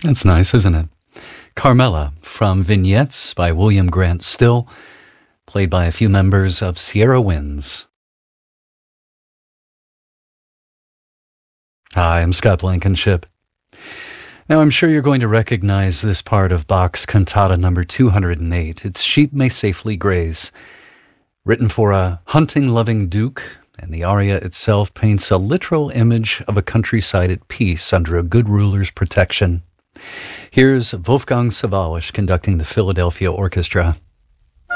That's nice, isn't it? Carmela from Vignettes by William Grant Still, played by a few members of Sierra Winds. Hi, I'm Scott Blankenship. Now, I'm sure you're going to recognize this part of Bach's Cantata number 208. It's Sheep May Safely Graze, written for a hunting-loving duke, and the aria itself paints a literal image of a countryside at peace under a good ruler's protection. Here's Wolfgang Sawallisch conducting the Philadelphia Orchestra.